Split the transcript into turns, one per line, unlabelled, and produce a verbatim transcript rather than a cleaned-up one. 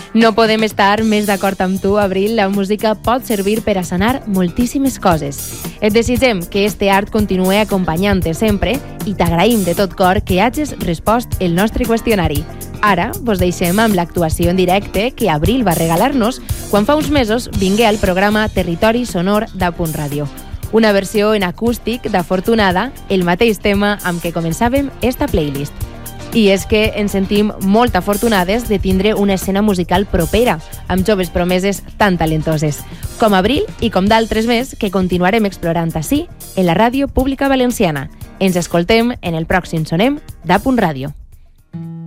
No podem estar més d'acord amb tu, Abril. La música pot servir per a sanar moltíssimes coses. Et desitgem que este art continue acompanyant-te sempre i t'agraïm de tot cor que hagis respost el nostre qüestionari. Ara vos deixem amb l'actuació en directe que Abril va regalar-nos quan fa uns mesos vingué al programa Territori Sonor d'A Punt Ràdio. Una versió en acústic d'Afortunada, el mateix tema amb què començàvem esta playlist. I és que ens sentim molt afortunades de tindre una escena musical propera, amb joves promeses tan talentoses, com Abril i com d'altres més que continuarem explorant ací, en la ràdio pública valenciana. Ens escoltem en el pròxim Sonem d'A Punt Ràdio.